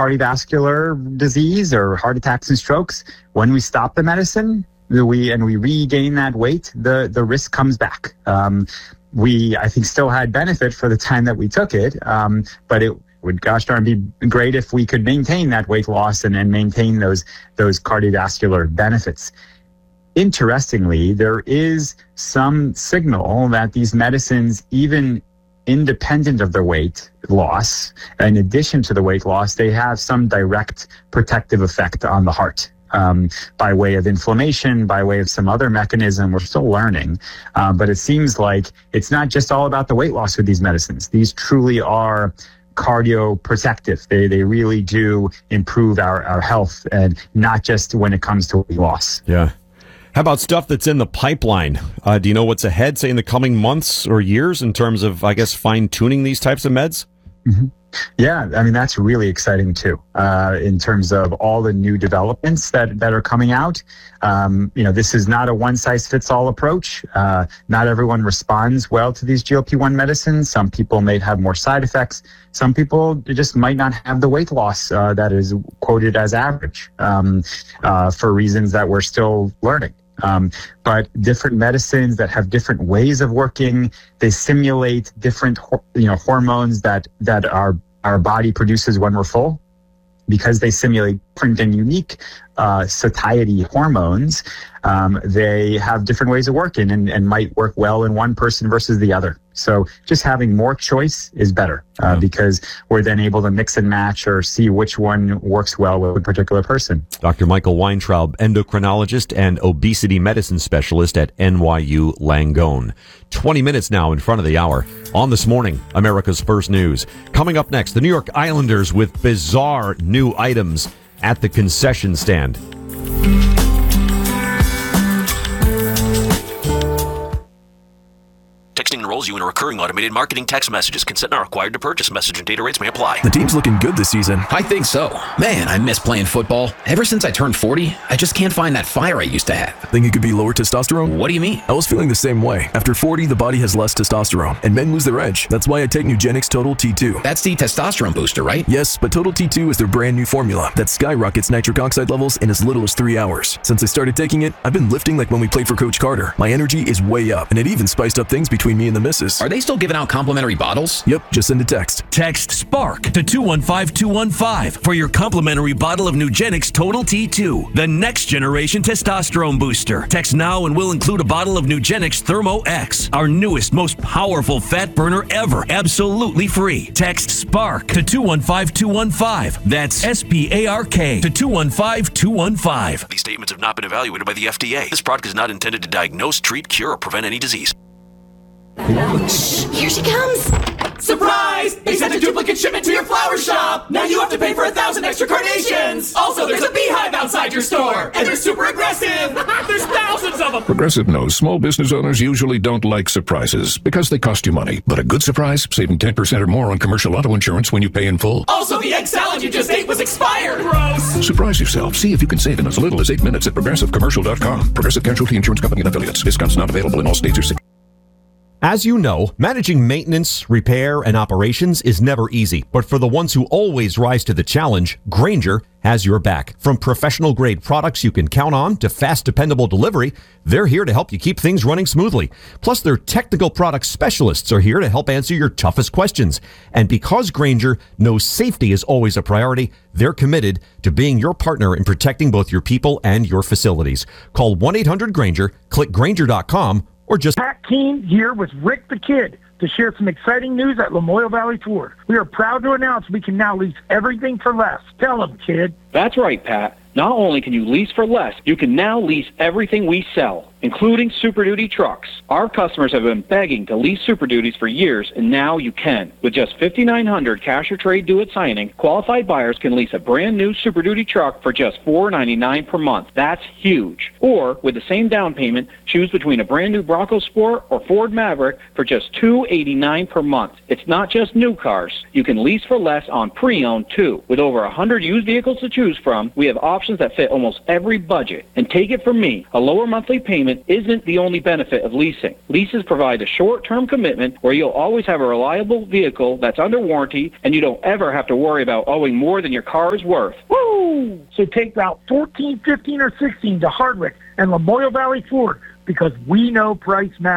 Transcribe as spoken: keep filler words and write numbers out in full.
cardiovascular disease or heart attacks and strokes, when we stop the medicine, we and we regain that weight, the the risk comes back. Um, we, I think, still had benefit for the time that we took it, um, but it would, gosh darn, be great if we could maintain that weight loss and, and maintain those those cardiovascular benefits. Interestingly, there is some signal that these medicines, even independent of the weight loss, in addition to the weight loss, they have some direct protective effect on the heart. Um, by way of inflammation, by way of some other mechanism. We're still learning. Uh, but it seems like it's not just all about the weight loss with these medicines. These truly are cardioprotective. They they really do improve our, our health, and not just when it comes to weight loss. Yeah. How about stuff that's in the pipeline? Uh, do you know what's ahead, say, in the coming months or years in terms of, I guess, fine-tuning these types of meds? Mm-hmm. Yeah, I mean, that's really exciting too, uh, in terms of all the new developments that, that are coming out. Um, you know, this is not a one-size-fits-all approach. Uh, not everyone responds well to these G L P one medicines. Some people may have more side effects. Some people just might not have the weight loss uh, that is quoted as average um, uh, for reasons that we're still learning. Um, but different medicines that have different ways of working, they simulate different, you know, hormones that, that our, our body produces when we're full. Because they simulate different and unique uh, satiety hormones, um, they have different ways of working and, and might work well in one person versus the other. So just having more choice is better uh, mm-hmm. because we're then able to mix and match or see which one works well with a particular person. Doctor Michael Weintraub, endocrinologist and obesity medicine specialist at N Y U Langone. twenty minutes now in front of the hour. On This Morning, America's First News. Coming up next, the New York Islanders with bizarre new items at the concession stand. Texting enrolls you in a recurring automated marketing text messages. Consent not required to purchase. Message and data rates may apply. The team's looking good this season. I think so. Man, I miss playing football. Ever since I turned forty, I just can't find that fire I used to have. Think it could be lower testosterone? What do you mean? I was feeling the same way. After forty, the body has less testosterone, and men lose their edge. That's why I take Nugenix Total T two. That's the testosterone booster, right? Yes, but Total T two is their brand new formula that skyrockets nitric oxide levels in as little as three hours. Since I started taking it, I've been lifting like when we played for Coach Carter. My energy is way up, and it even spiced up things between me and the missus. Are they still giving out complimentary bottles? Yep, just send a text. Text SPARK to two one five two one five for your complimentary bottle of Nugenix Total T two, the next generation testosterone booster. Text now and we'll include a bottle of Nugenix Thermo X, our newest, most powerful fat burner ever, absolutely free. Text SPARK to two one five two one five. That's S P A R K to two one five two one five. These statements have not been evaluated by the F D A. This product is not intended to diagnose, treat, cure, or prevent any disease. Here she comes! Surprise! They sent a duplicate shipment to your flower shop! Now you have to pay for a thousand extra carnations! Also, there's a beehive outside your store! And they're super aggressive! There's thousands of them! Progressive knows small business owners usually don't like surprises because they cost you money. But a good surprise, saving ten percent or more on commercial auto insurance when you pay in full. Also, the egg salad you just ate was expired! Gross! Surprise yourself. See if you can save in as little as eight minutes at progressive commercial dot com. Progressive Casualty Insurance Company and Affiliates. Discounts not available in all states or cities. As you know, managing maintenance, repair, and operations is never easy. But for the ones who always rise to the challenge, Grainger has your back. From professional-grade products you can count on to fast, dependable delivery, they're here to help you keep things running smoothly. Plus, their technical product specialists are here to help answer your toughest questions. And because Grainger knows safety is always a priority, they're committed to being your partner in protecting both your people and your facilities. Call one eight hundred Grainger, click Grainger dot com, or just... Pat Keene here with Rick the Kid to share some exciting news at Lamoille Valley Ford. We are proud to announce we can now lease everything for less. Tell them, kid. That's right, Pat. Not only can you lease for less, you can now lease everything we sell, including Super Duty trucks. Our customers have been begging to lease Super Duties for years, and now you can. With just five thousand nine hundred dollars cash or trade due at signing, qualified buyers can lease a brand new Super Duty truck for just four hundred ninety-nine dollars per month. That's huge. Or, with the same down payment, choose between a brand new Bronco Sport or Ford Maverick for just two hundred eighty-nine dollars per month. It's not just new cars. You can lease for less on pre-owned, too. With over one hundred used vehicles to choose from, we have options that fit almost every budget. And take it from me, a lower monthly payment payment isn't the only benefit of leasing. Leases provide a short-term commitment where you'll always have a reliable vehicle that's under warranty, and you don't ever have to worry about owing more than your car is worth. Woo! So take Route fourteen, fifteen, or sixteen to Hardwick and Lamoille Valley Ford, because we know price matters.